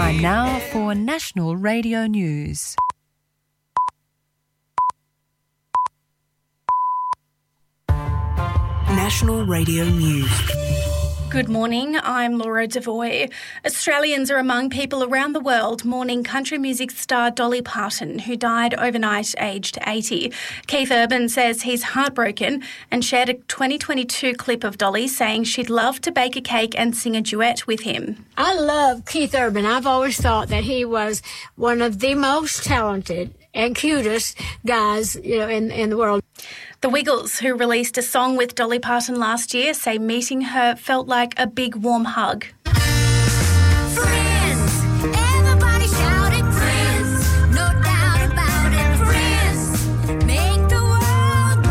Time now for National Radio News. National Radio News. Good morning, I'm Laura Devoy. Australians are among people around the world mourning country music star Dolly Parton, who died overnight aged 80. Keith Urban says he's heartbroken and shared a 2022 clip of Dolly saying she'd love to bake a cake and sing a duet with him. I love Keith Urban. I've always thought that he was one of the most talented and cutest guys, in the world. The Wiggles, who released a song with Dolly Parton last year, say meeting her felt like a big warm hug. Friends, everybody shout it, friends, no doubt about it, friends, make the world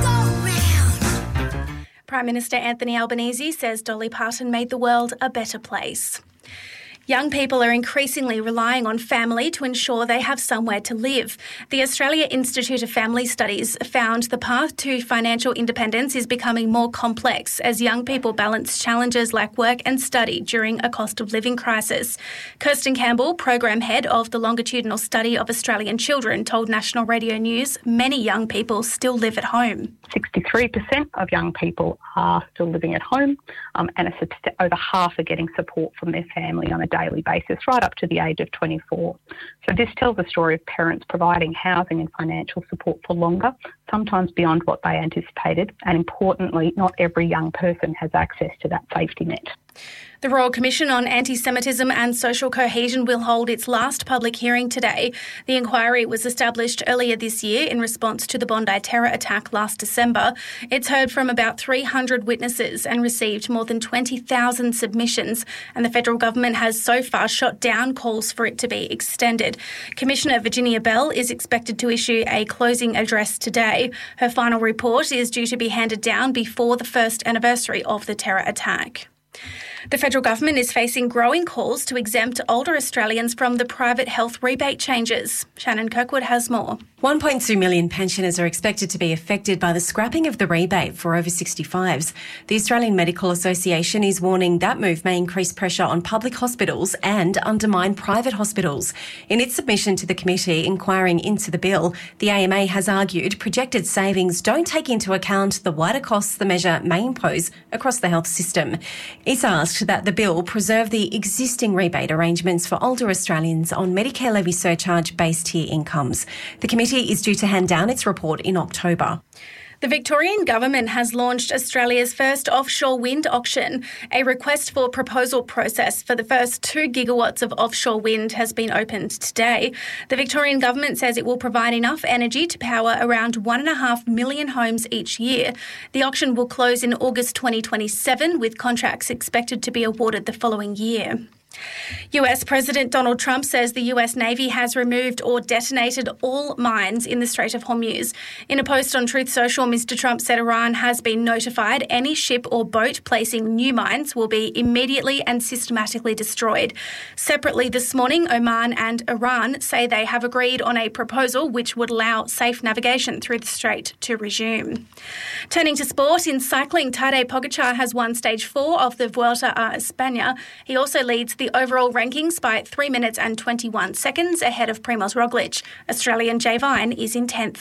go round. Prime Minister Anthony Albanese says Dolly Parton made the world a better place. Young people are increasingly relying on family to ensure they have somewhere to live. The Australia Institute of Family Studies found the path to financial independence is becoming more complex as young people balance challenges like work and study during a cost of living crisis. Kirsten Campbell, Program Head of the Longitudinal Study of Australian Children, told National Radio News many young people still live at home. 63% of young people are still living at home, and over half are getting support from their family on a daily basis, right up to the age of 24. So this tells the story of parents providing housing and financial support for longer, sometimes beyond what they anticipated, and importantly, not every young person has access to that safety net. The Royal Commission on Anti-Semitism and Social Cohesion will hold its last public hearing today. The inquiry was established earlier this year in response to the Bondi terror attack last December. It's heard from about 300 witnesses and received more than 20,000 submissions, and the federal government has so far shot down calls for it to be extended. Commissioner Virginia Bell is expected to issue a closing address today. Her final report is due to be handed down before the first anniversary of the terror attack. The federal government is facing growing calls to exempt older Australians from the private health rebate changes. Shannon Kirkwood has more. 1.2 million pensioners are expected to be affected by the scrapping of the rebate for over 65s. The Australian Medical Association is warning that move may increase pressure on public hospitals and undermine private hospitals. In its submission to the committee inquiring into the bill, the AMA has argued projected savings don't take into account the wider costs the measure may impose across the health system. It's asked that the bill preserve the existing rebate arrangements for older Australians on Medicare levy surcharge-based tier incomes. The committee is due to hand down its report in October. The Victorian Government has launched Australia's first offshore wind auction. A request for proposal process for the first 2 gigawatts of offshore wind has been opened today. The Victorian Government says it will provide enough energy to power around 1.5 million homes each year. The auction will close in August 2027, with contracts expected to be awarded the following year. US President Donald Trump says the US Navy has removed or detonated all mines in the Strait of Hormuz. In a post on Truth Social, Mr. Trump said Iran has been notified any ship or boat placing new mines will be immediately and systematically destroyed. Separately this morning, Oman and Iran say they have agreed on a proposal which would allow safe navigation through the strait to resume. Turning to sport, in cycling, Tadej Pogacar has won stage 4 of the Vuelta a España. He also leads the overall rankings by 3 minutes and 21 seconds ahead of Primoz Roglic. Australian Jay Vine is in 10th.